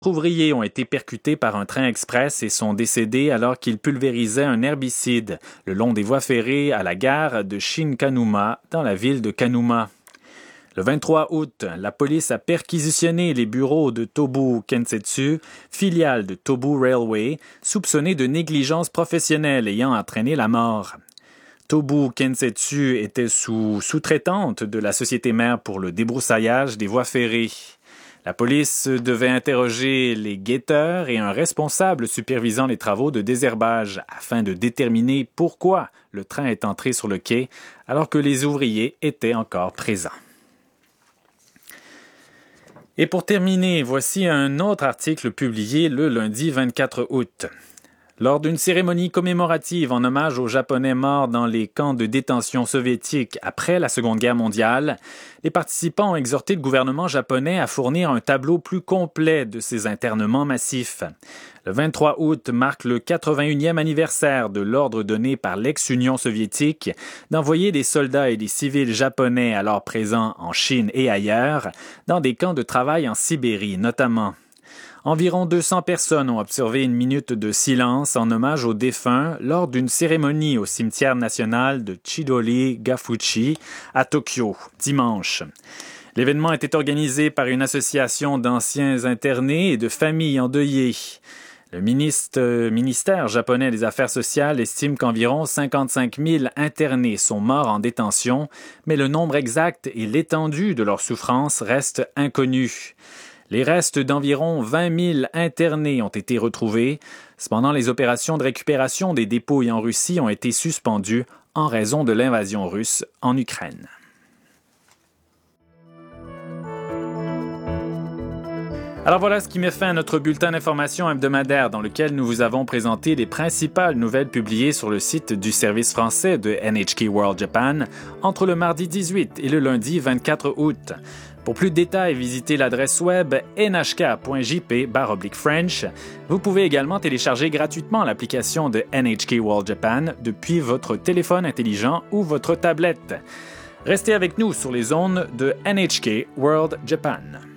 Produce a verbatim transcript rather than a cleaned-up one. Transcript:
Ouvriers ont été percutés par un train express et sont décédés alors qu'ils pulvérisaient un herbicide le long des voies ferrées à la gare de Shinkanuma, dans la ville de Kanuma. Le vingt-trois août, la police a perquisitionné les bureaux de Tobu Kensetsu, filiale de Tobu Railway, soupçonnée de négligence professionnelle ayant entraîné la mort. Tobu Kensetsu était sous sous-traitante de la société mère pour le débroussaillage des voies ferrées. La police devait interroger les guetteurs et un responsable supervisant les travaux de désherbage afin de déterminer pourquoi le train est entré sur le quai alors que les ouvriers étaient encore présents. Et pour terminer, voici un autre article publié le lundi vingt-quatre août. Lors d'une cérémonie commémorative en hommage aux Japonais morts dans les camps de détention soviétiques après la Seconde Guerre mondiale, les participants ont exhorté le gouvernement japonais à fournir un tableau plus complet de ces internements massifs. Le vingt-trois août marque le quatre-vingt-unième anniversaire de l'ordre donné par l'ex-Union soviétique d'envoyer des soldats et des civils japonais alors présents en Chine et ailleurs dans des camps de travail en Sibérie notamment. Environ deux cents personnes ont observé une minute de silence en hommage aux défunts lors d'une cérémonie au cimetière national de Chidori-Gafuchi à Tokyo, dimanche. L'événement était organisé par une association d'anciens internés et de familles endeuillées. Le ministre, ministère japonais des Affaires sociales estime qu'environ cinquante-cinq mille internés sont morts en détention, mais le nombre exact et l'étendue de leur souffrance restent inconnus. Les restes d'environ vingt mille internés ont été retrouvés. Cependant, les opérations de récupération des dépouilles en Russie ont été suspendues en raison de l'invasion russe en Ukraine. Alors voilà ce qui met fin à notre bulletin d'information hebdomadaire dans lequel nous vous avons présenté les principales nouvelles publiées sur le site du service français de N H K World Japan entre le mardi dix-huit et le lundi vingt-quatre août. Pour plus de détails, visitez l'adresse web n h k point j p barre oblique French. Vous pouvez également télécharger gratuitement l'application de N H K World Japan depuis votre téléphone intelligent ou votre tablette. Restez avec nous sur les ondes de N H K World Japan.